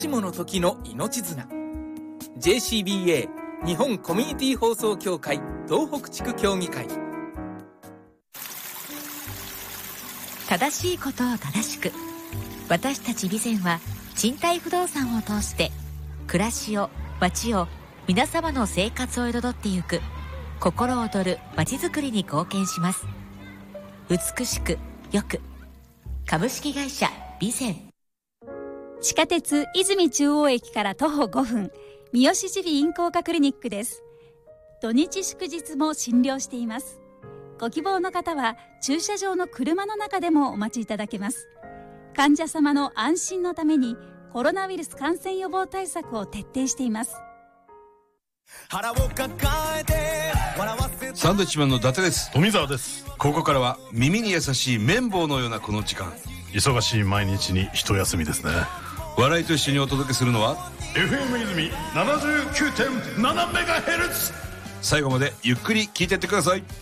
もの時の命綱 JCBA 日本コミュニティ放送協会東北地区協議会。 正しいことを正しく、私たち備前は賃貸不動産を通して暮らしを、街を、皆様の生活を彩ってゆく心躍る街づくりに貢献します。美しくよく、株式会社備前。 地下鉄泉中央駅から徒歩5分、三好耳鼻咽喉科クリニックです。土日祝日も診療しています。ご希望の方は駐車場の車の中でもお待ちいただけます。患者様の安心のためにコロナウイルス感染予防対策を徹底しています。 サンドイッチマンの伊達です。 富澤です。 ここからは耳に優しい綿棒のようなこの時間、 忙しい毎日に一休みですね。 笑いと一緒にお届けするのは FM 泉 79.7MHz。 最後までゆっくり聞いてってください。